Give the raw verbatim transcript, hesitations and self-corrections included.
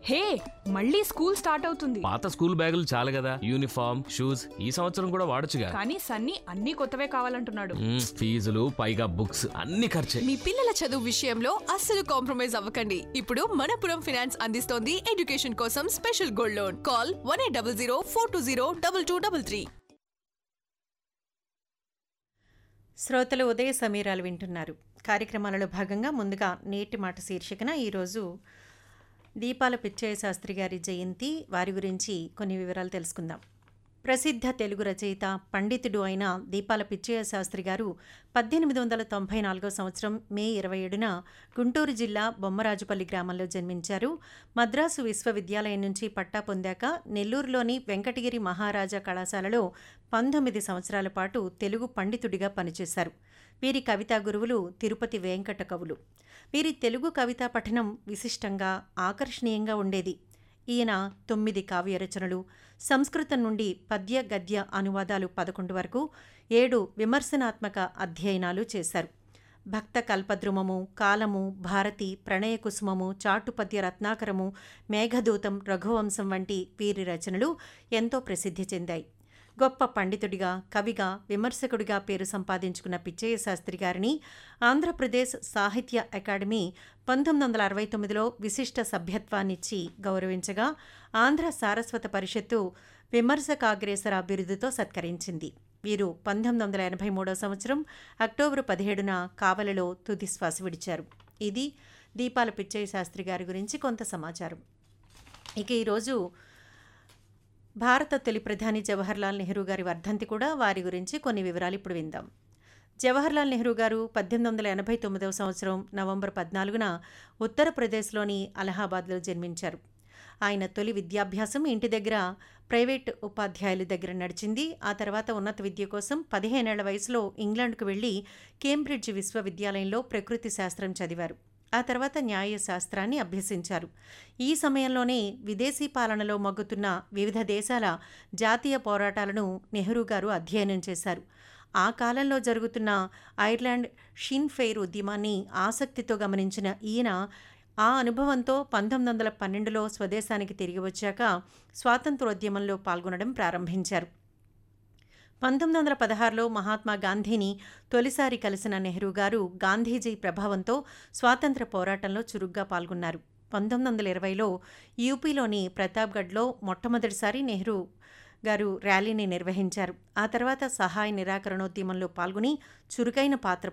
హే, మళ్ళీ school start అవుతుంది. పాత స్కూల్ బ్యాగులు చాలు కదా, యూనిఫామ్ షూస్ ఈ సంవత్సరం కూడా వాడొచ్చుగా. కానీ సన్నీ అన్ని కొత్తవే కావాలంటున్నాడు. మ్మ్, ఫీజులు పైగా బుక్స్ అన్ని ఖర్చే. మీ పిల్లల చదువు విషయంలో అస్సలు కాంప్రమైజ్ అవ్వకండి. ఇప్పుడు మనపురం ఫైనాన్స్ అందిస్తోంది ఎడ్యుకేషన్ కోసం special gold loan. Call one eight double zero four two zero double two double three. శ్రోతలు ఉదయ సమీరాలు వింటున్నారు. కార్యక్రమాలలో భాగంగా ముందుగా నేటి మాట శీర్షికన ఈరోజు దీపాల పిచ్చయ్య శాస్త్రి గారి జయంతి, వారి గురించి కొన్ని వివరాలు తెలుసుకుందాం. ప్రసిద్ధ తెలుగు రచయిత పండితుడు అయిన దీపాల పిచ్చయ్య శాస్త్రి గారు పద్దెనిమిది వందల తొంభై నాలుగో సంవత్సరం మే ఇరవై ఏడున గుంటూరు జిల్లా బొమ్మరాజుపల్లి గ్రామంలో జన్మించారు. మద్రాసు విశ్వవిద్యాలయం నుంచి పట్టా పొందాక నెల్లూరులోని వెంకటగిరి మహారాజా కళాశాలలో పంతొమ్మిది సంవత్సరాల పాటు తెలుగు పండితుడిగా పనిచేశారు. వీరి కవితా గురువులు తిరుపతి వెంకట కవులు. వీరి తెలుగు కవితా పఠనం విశిష్టంగా, ఆకర్షణీయంగా ఉండేది. ఈయన తొమ్మిది కావ్య రచనలు, సంస్కృతం నుండి పద్య గద్య అనువాదాలు పదకొండు వరకు, ఏడు విమర్శనాత్మక అధ్యయనాలు చేశారు. భక్త కల్పద్రుమము, కాలము, భారతి, ప్రణయ కుసుమము, చాటుపద్య రత్నాకరము, మేఘదూతం, రఘువంశం వంటి వీరి రచనలు ఎంతో ప్రసిద్ధి చెందాయి. గొప్ప పండితుడిగా, కవిగా, విమర్శకుడిగా పేరు సంపాదించుకున్న పిచ్చయ్య శాస్త్రి గారిని ఆంధ్రప్రదేశ్ సాహిత్య అకాడమీ పంతొమ్మిది వందల అరవై తొమ్మిదిలో విశిష్ట సభ్యత్వాన్నిచ్చి గౌరవించగా, ఆంధ్ర సారస్వత పరిషత్తు విమర్శకాగ్రేసర బిరుదుతో సత్కరించింది. వీరు పంతొమ్మిది వందల ఎనభై మూడో సంవత్సరం అక్టోబరు పదిహేడున కావలిలో తుది శ్వాస విడిచారు. ఇది దీపాల పిచ్చయ్య శాస్త్రి గారి గురించి కొంత సమాచారం. ఇక ఈరోజు భారత తొలి ప్రధాని జవహర్లాల్ నెహ్రూ గారి వర్ధంతి కూడా, వారి గురించి కొన్ని వివరాలు ఇప్పుడు విందాం. జవహర్లాల్ నెహ్రూ గారు పద్దెనిమిది వందల ఎనభై తొమ్మిదవ సంవత్సరం నవంబర్ పద్నాలుగున ఉత్తరప్రదేశ్లోని అలహాబాద్లో జన్మించారు. ఆయన తొలి విద్యాభ్యాసం ఇంటి దగ్గర ప్రైవేట్ ఉపాధ్యాయుల దగ్గర నడిచింది. ఆ తర్వాత ఉన్నత విద్య కోసం పదిహేనేళ్ల వయసులో ఇంగ్లాండ్కు వెళ్లి కేంబ్రిడ్జ్ విశ్వవిద్యాలయంలో ప్రకృతి శాస్త్రం చదివారు. ఆ తర్వాత న్యాయ శాస్త్రాన్ని అభ్యసించారు. ఈ సమయంలోనే విదేశీ పాలనలో మగ్గుతున్న వివిధ దేశాల జాతీయ పోరాటాలను నెహ్రూ గారు అధ్యయనం చేశారు. ఆ కాలంలో జరుగుతున్న ఐర్లాండ్ షిన్ ఫెయిర్ ఉద్యమాన్ని ఆసక్తితో గమనించిన ఈయన ఆ అనుభవంతో పంతొమ్మిది వందల పన్నెండులో స్వదేశానికి తిరిగి వచ్చాక స్వాతంత్రోద్యమంలో పాల్గొనడం ప్రారంభించారు. పంతొమ్మిది వందల పదహారులో మహాత్మా గాంధీని తొలిసారి కలిసిన నెహ్రూ గారు గాంధీజీ ప్రభావంతో స్వాతంత్ర పోరాటంలో చురుగ్గా పాల్గొన్నారు. పంతొమ్మిది వందల ఇరవైలో యూపీలోని ప్రతాప్గఢ్లో మొట్టమొదటిసారి నెహ్రూ గారు ర్యాలీని నిర్వహించారు. ఆ తర్వాత సహాయ నిరాకరణోద్యమంలో పాల్గొని చురుకైన పాత్ర